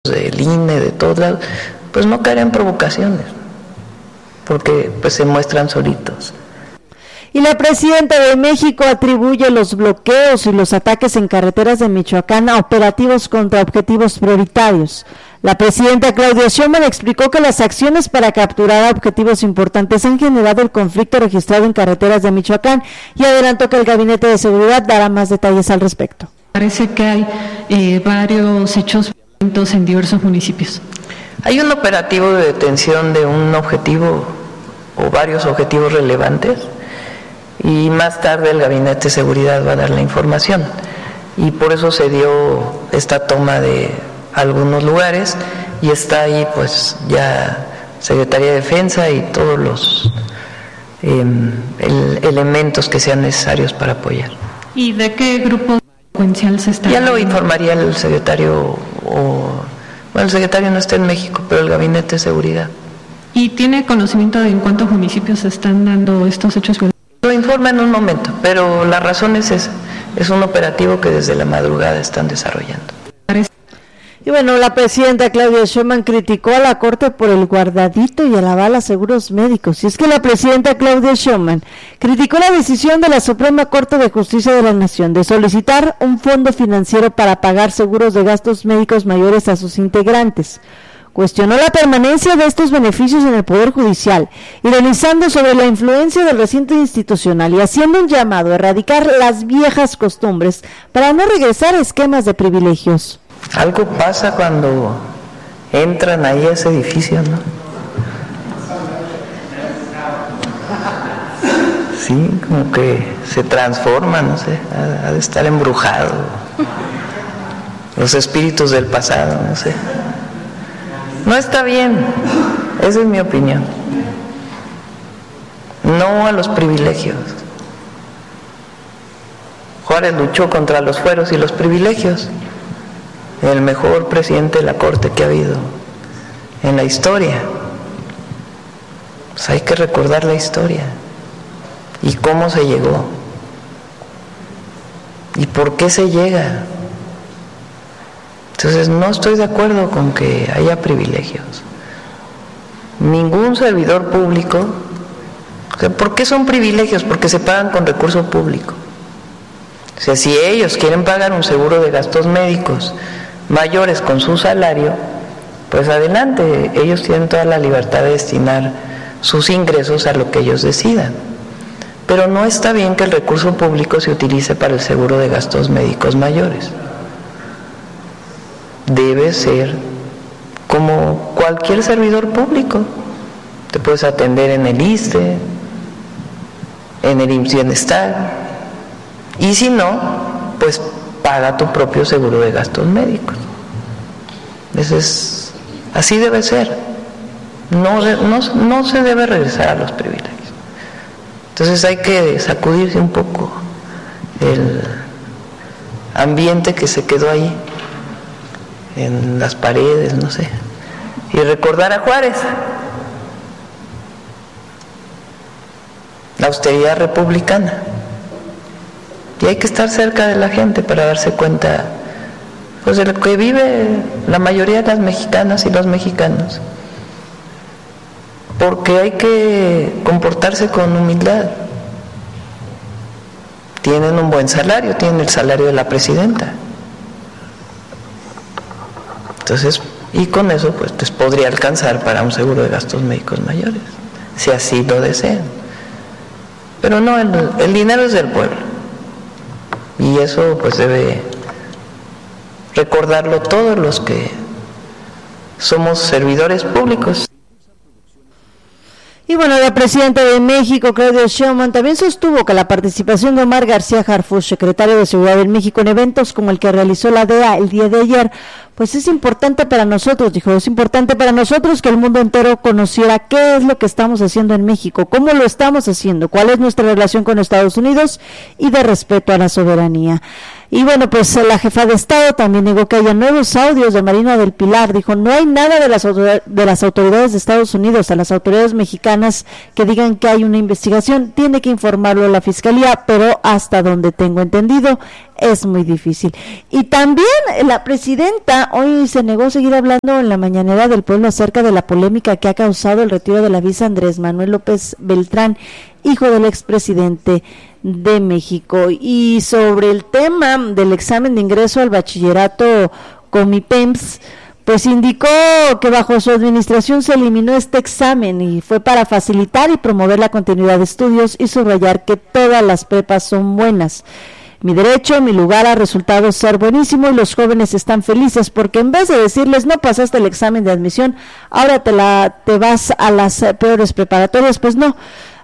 del INE, de todos lados, pues no caer en provocaciones, porque pues se muestran solitos. Y la presidenta de México atribuye los bloqueos y los ataques en carreteras de Michoacán a operativos contra objetivos prioritarios. La presidenta Claudia Sheinbaum explicó que las acciones para capturar objetivos importantes han generado el conflicto registrado en carreteras de Michoacán y adelantó que el Gabinete de Seguridad dará más detalles al respecto. Parece que hay varios hechos violentos en diversos municipios. Hay un operativo de detención de un objetivo o varios objetivos relevantes y más tarde el Gabinete de Seguridad va a dar la información y por eso se dio esta toma de algunos lugares y está ahí pues ya Secretaría de Defensa y todos los elementos que sean necesarios para apoyar. ¿Y de qué grupo delincuencial se está? Ya lo informaría el secretario el secretario no está en México, pero el Gabinete de Seguridad. ¿Y tiene conocimiento de en cuántos municipios se están dando estos hechos violentos? Lo informa en un momento, pero la razón es esa. Es un operativo que desde la madrugada están desarrollando. Y bueno, la presidenta Claudia Sheinbaum criticó a la Corte por el guardadito y el aval a seguros médicos. Y es que la presidenta Claudia Sheinbaum criticó la decisión de la Suprema Corte de Justicia de la Nación de solicitar un fondo financiero para pagar seguros de gastos médicos mayores a sus integrantes. Cuestionó la permanencia de estos beneficios en el Poder Judicial, ironizando sobre la influencia del recinto institucional y haciendo un llamado a erradicar las viejas costumbres para no regresar a esquemas de privilegios. Algo pasa cuando entran ahí a ese edificio, ¿no? Sí, como que se transforma, no sé, ha de estar embrujado. Los espíritus del pasado, no sé. No está bien, esa es mi opinión. No a los privilegios. Juárez luchó contra los fueros y los privilegios. El mejor presidente de la Corte que ha habido en la historia. Pues hay que recordar la historia y cómo se llegó y por qué se llega. Entonces no estoy de acuerdo con que haya privilegios. Ningún servidor público, ¿por qué son privilegios? Porque se pagan con recurso público. O sea, si ellos quieren pagar un seguro de gastos médicos mayores con su salario, pues adelante, ellos tienen toda la libertad de destinar sus ingresos a lo que ellos decidan. Pero no está bien que el recurso público se utilice para el seguro de gastos médicos mayores. Debe ser como cualquier servidor público. Te puedes atender en el ISSSTE, en el IMSS Bienestar, y si no, pues paga tu propio seguro de gastos médicos. Así debe ser. No se debe regresar a los privilegios. Entonces hay que sacudirse un poco el ambiente que se quedó ahí en las paredes, no sé, y recordar a Juárez, la austeridad republicana. Y hay que estar cerca de la gente para darse cuenta pues de lo que vive la mayoría de las mexicanas y los mexicanos, porque hay que comportarse con humildad. Tienen un buen salario, tienen el salario de la presidenta. Entonces, y con eso pues les podría alcanzar para un seguro de gastos médicos mayores, si así lo desean. Pero no, el dinero es del pueblo. Y eso pues debe recordarlo todos los que somos servidores públicos. Y bueno, la presidenta de México, Claudia Sheinbaum, también sostuvo que la participación de Omar García Harfuch, secretario de Seguridad en México, en eventos como el que realizó la DEA el día de ayer, pues es importante para nosotros, dijo, es importante para nosotros que el mundo entero conociera qué es lo que estamos haciendo en México, cómo lo estamos haciendo, cuál es nuestra relación con Estados Unidos y de respeto a la soberanía. Y bueno, pues la jefa de Estado también negó que haya nuevos audios de Marina del Pilar. Dijo, no hay nada de las autoridades de Estados Unidos a las autoridades mexicanas que digan que hay una investigación. Tiene que informarlo la Fiscalía, pero hasta donde tengo entendido es muy difícil. Y también la presidenta hoy se negó a seguir hablando en la mañanera del pueblo acerca de la polémica que ha causado el retiro de la visa Andrés Manuel López Beltrán, hijo del expresidente de México. Y sobre el tema del examen de ingreso al bachillerato Comipems, pues indicó que bajo su administración se eliminó este examen y fue para facilitar y promover la continuidad de estudios y subrayar que todas las prepas son buenas. Mi derecho, mi lugar ha resultado ser buenísimo y los jóvenes están felices porque en vez de decirles no pasaste el examen de admisión, ahora te vas a las peores preparatorias, pues no,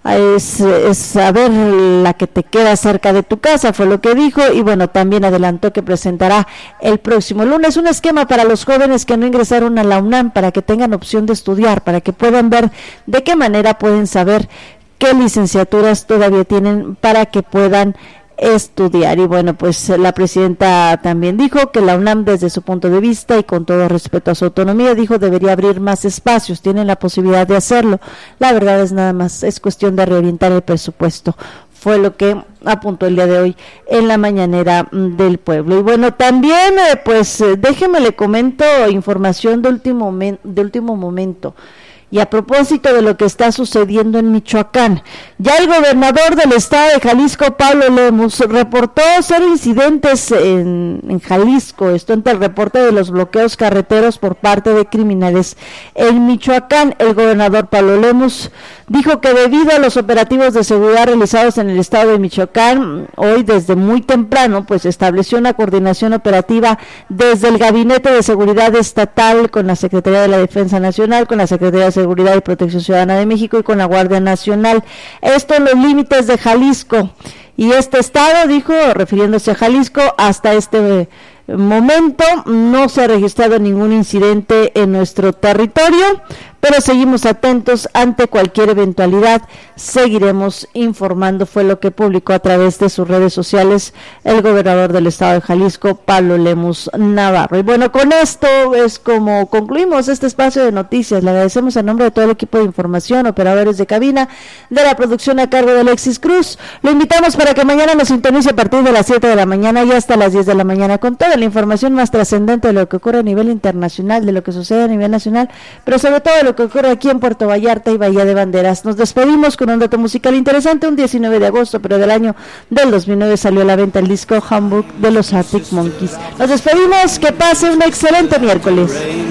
es saber la que te queda cerca de tu casa, fue lo que dijo. Y bueno, también adelantó que presentará el próximo lunes un esquema para los jóvenes que no ingresaron a la UNAM para que tengan opción de estudiar, para que puedan ver de qué manera pueden saber qué licenciaturas todavía tienen para que puedan estudiar. Y bueno, pues la presidenta también dijo que la UNAM, desde su punto de vista y con todo respeto a su autonomía, dijo debería abrir más espacios, tienen la posibilidad de hacerlo. La verdad es nada más, es cuestión de reorientar el presupuesto. Fue lo que apuntó el día de hoy en la mañanera del pueblo. Y bueno, también pues déjeme le comento información de último momento. Y a propósito de lo que está sucediendo en Michoacán, ya el gobernador del estado de Jalisco, Pablo Lemus, reportó ser incidentes en Jalisco, esto ante el reporte de los bloqueos carreteros por parte de criminales en Michoacán. El gobernador Pablo Lemus dijo que debido a los operativos de seguridad realizados en el estado de Michoacán, hoy desde muy temprano, pues estableció una coordinación operativa desde el Gabinete de Seguridad Estatal con la Secretaría de la Defensa Nacional, con la Secretaría de Seguridad y Protección Ciudadana de México y con la Guardia Nacional. Esto en los límites de Jalisco. Y este estado, dijo, refiriéndose a Jalisco, hasta este momento no se ha registrado ningún incidente en nuestro territorio, pero seguimos atentos ante cualquier eventualidad, seguiremos informando, fue lo que publicó a través de sus redes sociales el gobernador del estado de Jalisco, Pablo Lemus Navarro. Y bueno, con esto es como concluimos este espacio de noticias. Le agradecemos a nombre de todo el equipo de información, operadores de cabina, de la producción a cargo de Alexis Cruz. Lo invitamos para que mañana nos sintonice a partir de las 7 de la mañana y hasta las 10 de la mañana con toda la información más trascendente de lo que ocurre a nivel internacional, de lo que sucede a nivel nacional, pero sobre todo de lo que ocurre aquí en Puerto Vallarta y Bahía de Banderas. Nos despedimos con un dato musical interesante. Un 19 de agosto, pero del año del 2009, salió a la venta el disco Hamburg de los Arctic Monkeys. Nos despedimos, que pase un excelente miércoles.